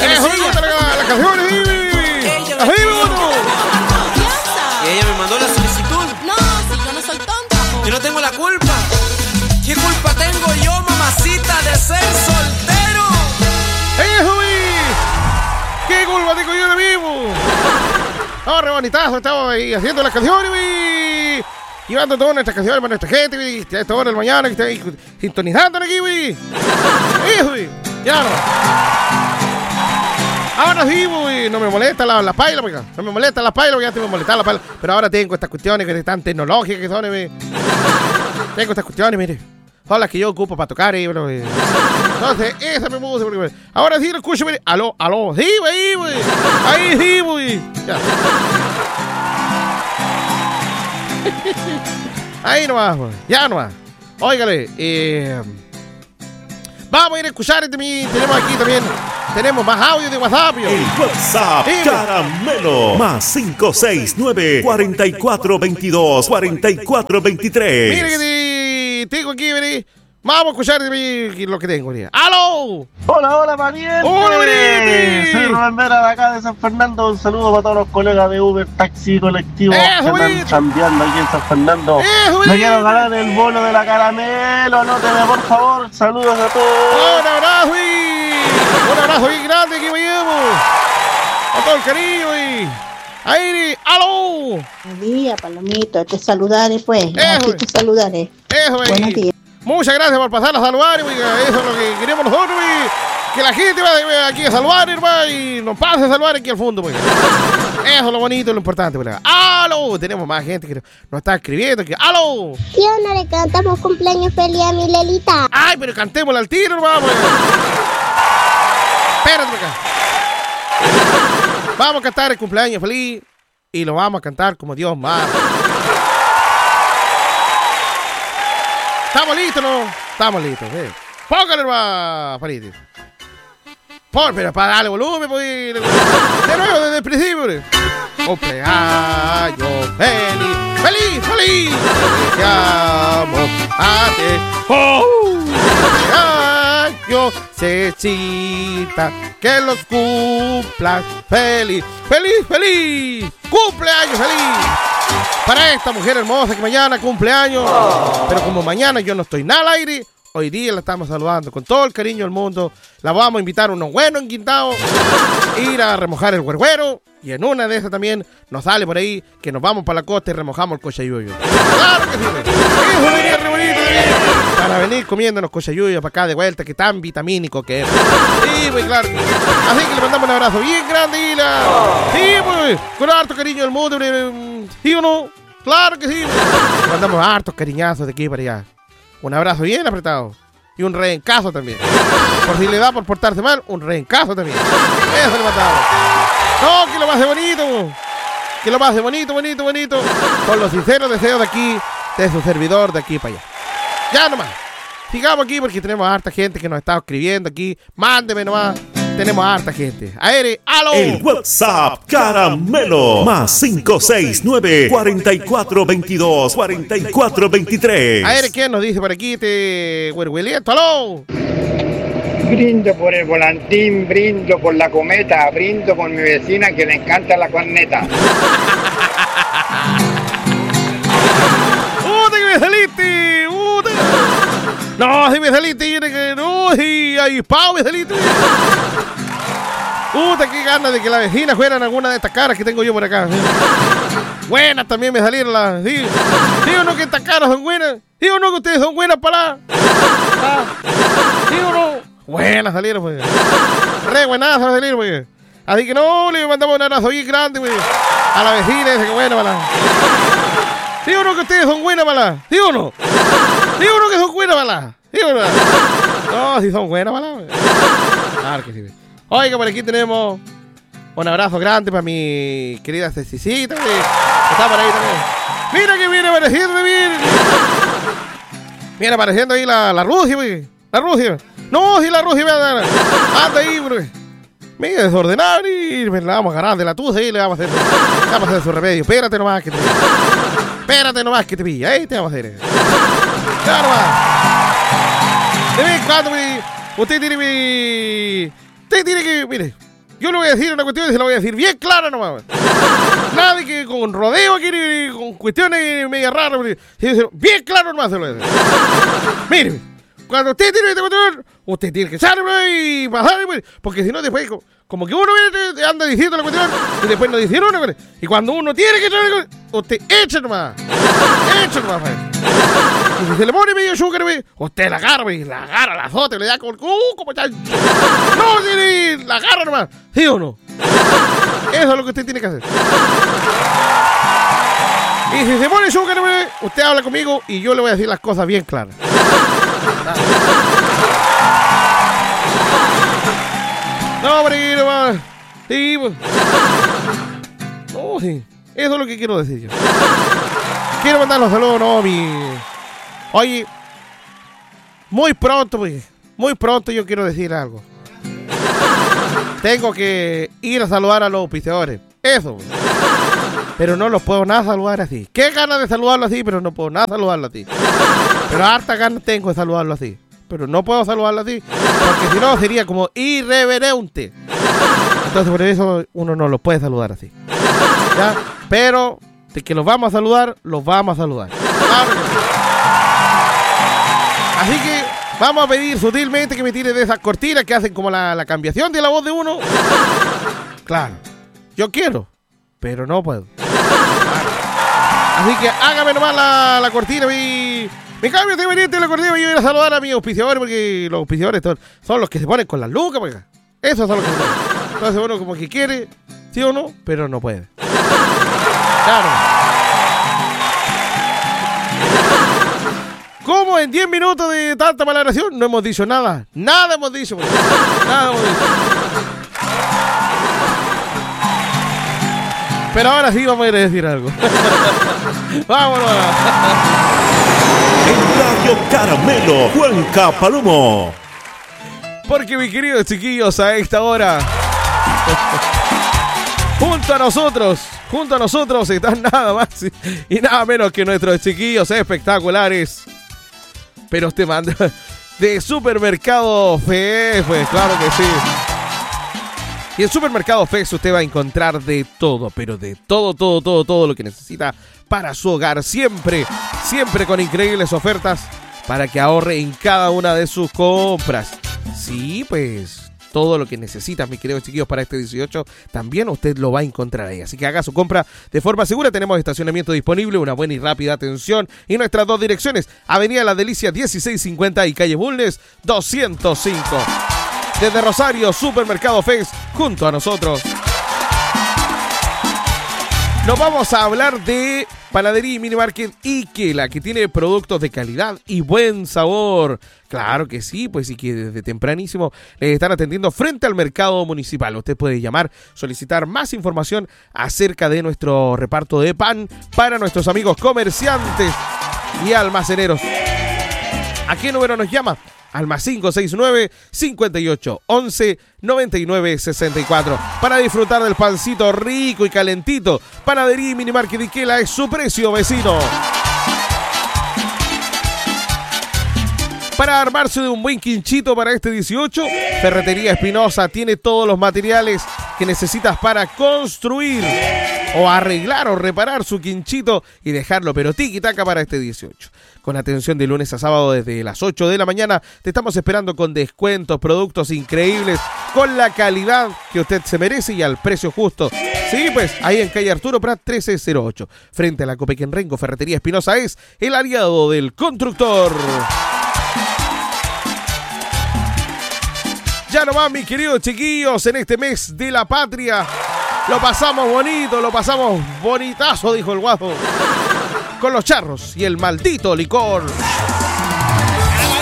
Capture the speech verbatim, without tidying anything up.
¿Quién es ella? La, la canción, Ella Así, me bueno. Y ella me mandó la solicitud. No, si yo no soy tonta, po. Yo no tengo la culpa. ¿Qué culpa tengo yo, mamacita, de ser soltero? ¡Eso, vi! ¿Qué culpa tengo yo de vivo? Ahora, bonitazo, estamos ahí haciendo las canciones, vi. Llevando todas nuestras canciones para nuestra gente, vi. Ya esta hora de la mañana que está ahí sintonizando aquí, vi. Eso, vi. Ya no. Ahora sí, vi. No me molesta la, la paila, porque no me molesta la paila, porque ya te me molesta la paila. Pero ahora tengo estas cuestiones que están tecnológicas, que son, vi. Tengo estas cuestiones, mire. Son las que yo ocupo para tocar, eh, bro. Entonces, esa me puse. Ahora sí lo escucho, mire. Aló, aló. Sí, güey, güey. Ahí sí, güey. Ya. Ahí nomás, güey. Ya nomás. Óigale. Eh, vamos a ir a escuchar este mi. Tenemos aquí también. Tenemos más audio de WhatsApp. Yo. El WhatsApp Dime. Caramelo. Más cinco seis nueve, cuatro cuatro dos dos, cuatro cuatro dos tres. Mire que te, tengo aquí, mire. Vamos a escuchar de mí lo que tengo, mire. ¡Aló! Hola, hola, pariente. ¡Hola, pariente! Soy Rubén Vera de acá de San Fernando. Un saludo para todos los colegas de Uber, taxi, colectivo ¡Eso, que están bonito! chambeando aquí en San Fernando. ¡Eso, Me bonito! quiero ganar el bono de la Caramelo. Anóteme, por favor. Saludos a todos. Un abrazo, y un abrazo bien grande que me llevo. Con todo el cariño, y ahí, ¡aló! Buenos días, Palomito. Te saludaré, pues. Eso, Aquí eh. te saludaré. Eso, Buenos y días. muchas gracias por pasar a saludar, oiga. Eso es lo que queremos nosotros, y que la gente va aquí a saludar, hermano, y nos pase a saludar aquí al fondo, oiga. Eso es lo bonito y lo importante, oiga. ¡Aló! Tenemos más gente que nos está escribiendo aquí. ¡Aló! ¿Qué onda? Le cantamos cumpleaños feliz a mi Lelita. ¡Ay, pero cantémosle al tiro, hermano! Espérate por acá. Vamos a cantar el cumpleaños feliz y lo vamos a cantar como Dios manda. ¿Estamos listos, no? Estamos listos, ¿eh? Póngale, hermano, Fariti. Por, pero para darle volumen, pues. De nuevo, desde el principio, ¿eh? Cumpleaños feliz, feliz, feliz. Deseamos a ti. ¡Oh! Cumpleaños, Cecita, que los cumplas feliz, feliz, feliz. Cumpleaños feliz. Para esta mujer hermosa que mañana cumpleaños. Pero como mañana yo no estoy nada al aire, hoy día la estamos saludando con todo el cariño del mundo. La vamos a invitar a unos buenos enquintados, ir a remojar el huerguero. Y en una de esas también nos sale por ahí que nos vamos para la costa y remojamos el cochayuyo. ¡Claro que sí! Eso venía re bonito, ¿eh? Para venir comiéndonos cochayuyo para acá de vuelta, que tan vitamínico que es. Sí, pues claro. Así que le mandamos un abrazo bien grande, Hila. Sí, pues, con harto cariño del mundo. ¿Sí o no? Claro que sí. Le mandamos hartos cariñazos de aquí para allá. Un abrazo bien apretado. Y un reencazo también. Por si le da por portarse mal, un reencazo también. Eso le mandamos. No, que lo más de bonito. Que lo más de bonito, bonito, bonito. Con los sinceros deseos de aquí, de su servidor, de aquí para allá. Ya nomás. Sigamos aquí porque tenemos harta gente que nos está escribiendo aquí. Mándeme nomás. Tenemos harta gente. Aire, ¡aló! El WhatsApp Caramelo. Más cinco seis nueve, cuatro cuatro dos dos, cuatro cuatro dos tres. Aire, ¿quién nos dice por aquí? Te huerhueliento, ¡aló! Brindo por el volantín, brindo por la cometa, brindo por mi vecina que le encanta la corneta. ¡Uta que me saliste! ¡Uta! No, si me saliste, tiene que... No, si hay pavo me saliste. ¡Uta, qué ganas de que la vecina fueran alguna de estas caras que tengo yo por acá! Buenas también me salieron las... ¿Sí, ¿Sí o no que estas caras son buenas? ¿Sí o no que ustedes son buenas para la... Ah, ¿sí o no? Buenas salieron, pues. Re buenas salieron, pues. Así que no, le mandamos un abrazo bien grande, pues. A la vecina esa que buena, para la... ¿Sí o no que ustedes son buenas, para la? ¿Sí o no? ¿Sí o no que son buenas, para la? ¿Sí o no? No, si son buenas, para la... Claro que sí. Oiga, por aquí tenemos un abrazo grande para mi querida Cecicita, que está por ahí también. Mira que viene apareciendo, viene. Viene apareciendo ahí la, la Rusia, pues. La Rusia. No, si la Rusia anda, anda ahí, bro. Mira, desordenado y me la vamos a agarrar de la tuza y le vamos a hacer, le vamos a hacer su remedio. Espérate nomás que te pilla. Espérate nomás que te pilla. Ahí te vamos a hacer. Ya nomás. De vez en cuando, mi, usted tiene mi... Usted tiene que, mire, Yo le voy a decir una cuestión y se la voy a decir bien clara nomás. Nada de que con rodeo aquí, ni con cuestiones medio raras. Bien claro nomás se lo voy a decir. Mire, cuando usted tiene esta cuestión, usted tiene que salir y pasar, porque si no después, como que uno anda diciendo la cuestión y después no dice una. Y cuando uno tiene que salir, usted echa nomás. Echa nomás, y si se le pone medio azúcar, usted la agarra, la agarra, la azota, le da como, uh, como chancho. No, tiene, la agarra nomás. ¿Sí o no? Eso es lo que usted tiene que hacer. Y si se pone azúcar, usted habla conmigo y yo le voy a decir las cosas bien claras. No, por aquí nomás. Sí, pues. No, sí. Eso es lo que quiero decir yo. Quiero mandar los saludos, no, mi... Oye, muy pronto, pues, muy pronto yo quiero decir algo. Tengo que ir a saludar a los auspiciadores. Eso, pues. Pero no los puedo nada saludar así. Qué ganas de saludarlo así, pero no puedo nada saludarlo así. Pero harta ganas tengo de saludarlo así. Pero no puedo saludarlo así, porque si no sería como irreverente. Entonces por eso uno no los puede saludar así. ¿Ya? Pero de que los vamos a saludar, los vamos a saludar. Claro que sí. Así que vamos a pedir sutilmente que me tire de esas cortinas que hacen como la, la cambiación de la voz de uno. Claro, yo quiero, pero no puedo. Claro. Así que hágame nomás la, la cortina, mi... Me cambio, estoy pendiente de la cortina y yo voy a saludar a mis auspiciadores, porque los auspiciadores son, son los que se ponen con las lucas, pues. Esos son los que se ponen. Entonces uno como que quiere, sí o no, pero no puede. Claro. ¿Cómo en diez minutos de tanta palabreación no hemos dicho nada? Nada hemos dicho, pues. Nada hemos dicho. Pero ahora sí vamos a ir a decir algo. Vámonos. En Radio Caramelo, Cuenca Palomo. Porque mis queridos chiquillos, a esta hora, junto a nosotros, junto a nosotros están nada más y nada menos que nuestros chiquillos espectaculares. Pero usted manda de Supermercado F E S, pues claro que sí. Y en Supermercado F E S usted va a encontrar de todo, pero de todo, todo, todo, todo lo que necesita para su hogar. Siempre, siempre con increíbles ofertas para que ahorre en cada una de sus compras. Sí, pues todo lo que necesita, mis queridos chiquillos, para este dieciocho, también usted lo va a encontrar ahí. Así que haga su compra de forma segura. Tenemos estacionamiento disponible, una buena y rápida atención y nuestras dos direcciones: Avenida La Delicia dieciséis cincuenta y Calle Bulnes doscientos cinco. Desde Rosario, Supermercado F E S, junto a nosotros. Nos vamos a hablar de Panadería y Mini Market Iquela, que tiene productos de calidad y buen sabor. Claro que sí, pues sí, que desde tempranísimo les están atendiendo frente al mercado municipal. Usted puede llamar, solicitar más información acerca de nuestro reparto de pan para nuestros amigos comerciantes y almaceneros. ¿A qué número nos llama? Al más cinco seis nueve, cincuenta y ocho, once, noventa y nueve, sesenta y cuatro. Para disfrutar del pancito rico y calentito, Panadería y Mini Market Iquela es su precio, vecino. Para armarse de un buen quinchito para este dieciocho, Ferretería Espinosa tiene todos los materiales que necesitas para construir o arreglar o reparar su quinchito y dejarlo pero tiki-taka para este dieciocho. Con atención de lunes a sábado desde las ocho de la mañana, te estamos esperando con descuentos, productos increíbles, con la calidad que usted se merece y al precio justo. Sí, pues, ahí en calle Arturo Prat trece cero ocho, frente a la Copequén Rengo. Ferretería Espinosa es el aliado del constructor. Ya nomás, mis queridos chiquillos, en este mes de la patria, lo pasamos bonito, lo pasamos bonitazo, dijo el guapo, con los charros y el maldito licor.